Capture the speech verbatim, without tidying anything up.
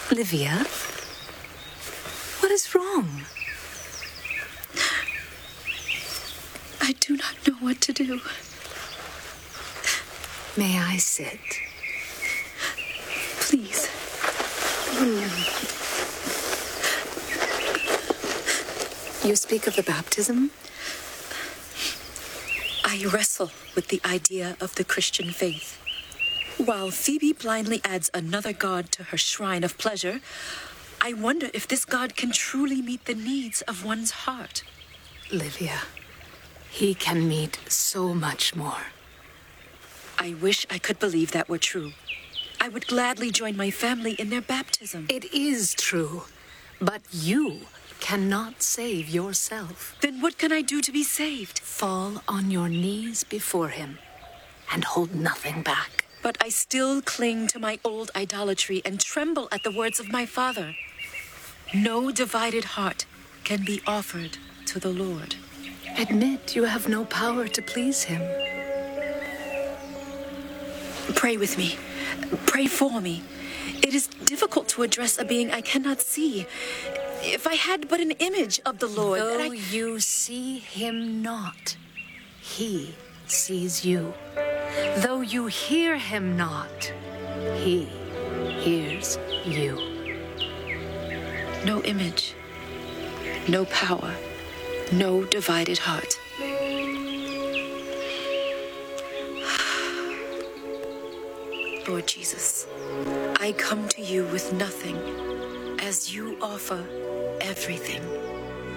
Livia, what is wrong? I do not know what to do. May I sit? Please. You speak of the baptism? I wrestle with the idea of the Christian faith. While Phoebe blindly adds another god to her shrine of pleasure, I wonder if this god can truly meet the needs of one's heart. Livia, he can meet so much more. I wish I could believe that were true. I would gladly join my family in their baptism. It is true, but you cannot save yourself. Then what can I do to be saved? Fall on your knees before him and hold nothing back. But I still cling to my old idolatry and tremble at the words of my father. No divided heart can be offered to the Lord. Admit you have no power to please him. Pray with me. Pray for me. It is difficult to address a being I cannot see. If I had but an image of the Lord, Though that I... you see him not, he sees you. Though you hear him not, he hears you. No image, no power, no divided heart. Lord Jesus, I come to you with nothing, as you offer everything.